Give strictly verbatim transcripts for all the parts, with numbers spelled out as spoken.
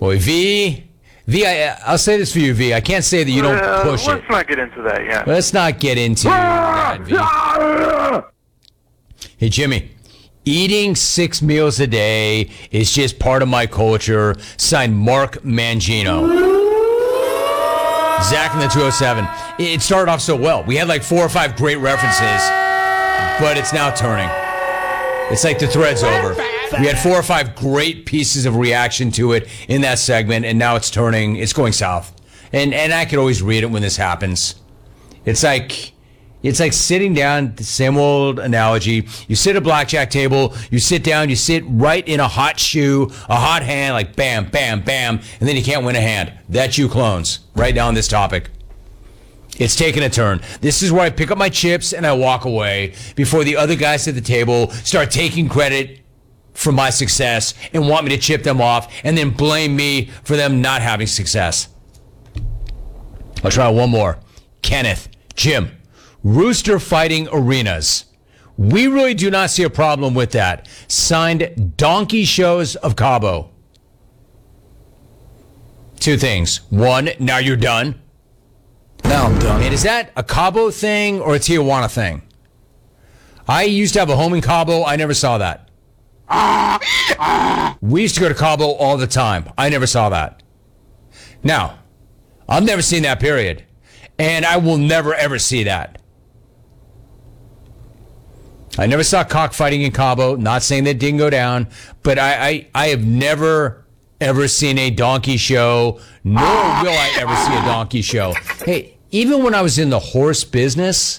Boy, V, V, I, I'll say this for you, V. I can't say that you don't uh, push let's it. Let's not get into that yet. Let's not get into that, V. Hey, Jimmy, eating six meals a day is just part of my culture. Signed, Mark Mangino. Zach in the two oh seven. It started off so well. We had like four or five great references, but it's now turning. It's like the thread's over. We had four or five great pieces of reaction to it in that segment, and now it's turning. It's going south. And and I could always read it when this happens. It's like it's like sitting down, the same old analogy. You sit at a blackjack table, you sit down, you sit right in a hot shoe, a hot hand, like bam, bam, bam, and then you can't win a hand. That's you clones, right down this topic. It's taking a turn. This is where I pick up my chips and I walk away before the other guys at the table start taking credit for my success and want me to chip them off and then blame me for them not having success. I'll try one more. Kenneth, Jim, rooster fighting arenas. We really do not see a problem with that. Signed, Donkey Shows of Cabo. Two things. One, now you're done. Now I'm done. And is that a Cabo thing or a Tijuana thing? I used to have a home in Cabo. I never saw that. We used to go to Cabo all the time. I never saw that. Now, I've never seen that, period. And I will never, ever see that. I never saw cockfighting in Cabo. Not saying that didn't go down. But I, I, I have never, ever seen a donkey show, nor will I ever see a donkey show. Hey, even when I was in the horse business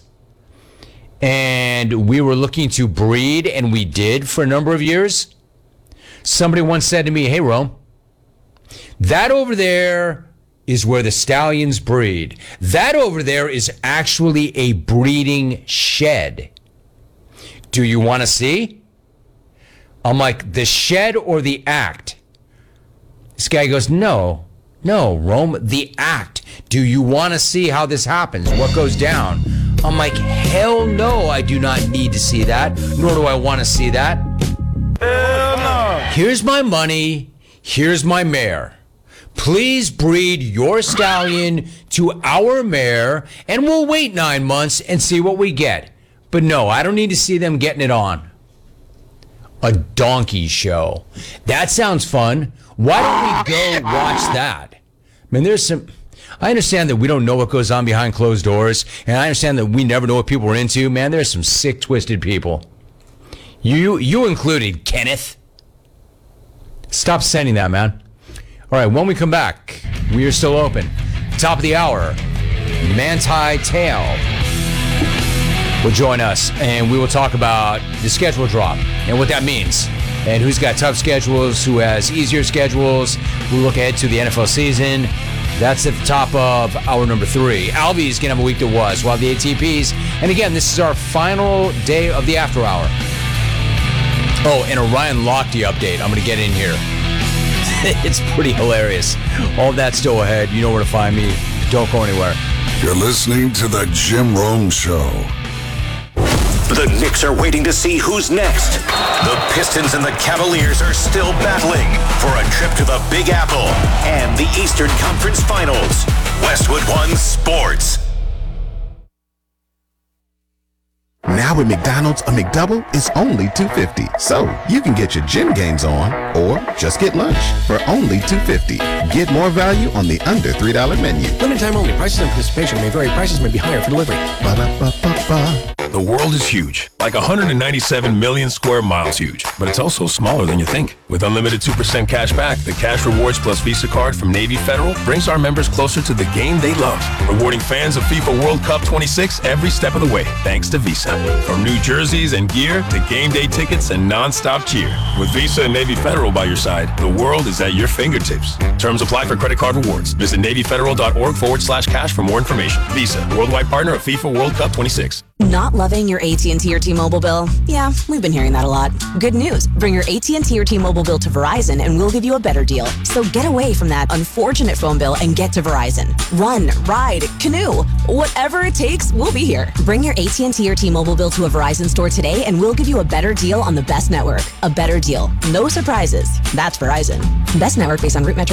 and we were looking to breed, and we did for a number of years, somebody once said to me, hey, Rome, that over there is where the stallions breed. That over there is actually a breeding shed. Do you want to see? I'm like, the shed or the act? This guy goes, no, no, Rome, the act. Do you want to see how this happens? What goes down? I'm like, hell no, I do not need to see that, nor do I want to see that. Hell no. Here's my money. Here's my mare. Please breed your stallion to our mare, and we'll wait nine months and see what we get. But no, I don't need to see them getting it on. A donkey show. That sounds fun. Why don't we go watch that? I mean, there's some... I understand that we don't know what goes on behind closed doors, and I understand that we never know what people are into. Man, there's some sick, twisted people. You you included, Kenneth. Stop sending that, man. All right, when we come back, we are still open. Top of the hour, Manti Te'o will join us, and we will talk about the schedule drop and what that means, and who's got tough schedules, who has easier schedules. We'll look ahead to the N F L season. That's at the top of hour number three. Alvy's going to have a week that was, while the A T Ps. And again, this is our final day of the after hour. Oh, and a Ryan Lochte update. I'm going to get in here. It's pretty hilarious. All that's still ahead. You know where to find me. Don't go anywhere. You're listening to The Jim Rome Show. The Knicks are waiting to see who's next. The Pistons and the Cavaliers are still battling for a trip to the Big Apple and the Eastern Conference Finals. Westwood One Sports. Now at McDonald's, a McDouble is only two dollars and fifty cents. So you can get your gym gains on or just get lunch for only two dollars and fifty cents. Get more value on the under three dollar menu. Limited time only. Prices and participation may vary. Prices may be higher for delivery. Ba-da-ba-ba-ba. The world is huge, like one hundred ninety-seven million square miles huge, but it's also smaller than you think. With unlimited two percent cash back, the Cash Rewards Plus Visa card from Navy Federal brings our members closer to the game they love, rewarding fans of FIFA World Cup twenty-six every step of the way, thanks to Visa. From new jerseys and gear to game day tickets and non-stop cheer. With Visa and Navy Federal by your side, the world is at your fingertips. Terms apply for credit card rewards. Visit NavyFederal.org forward slash cash for more information. Visa, worldwide partner of FIFA World Cup twenty-six. Not loving your A T and T or T-Mobile bill? Yeah, we've been hearing that a lot. Good news. Bring your A T and T or T-Mobile bill to Verizon and we'll give you a better deal. So get away from that unfortunate phone bill and get to Verizon. Run, ride, canoe, whatever it takes, we'll be here. Bring your A T and T or T-Mobile bill to a Verizon store today and we'll give you a better deal on the best network. A better deal. No surprises. That's Verizon. Best network based on root metrics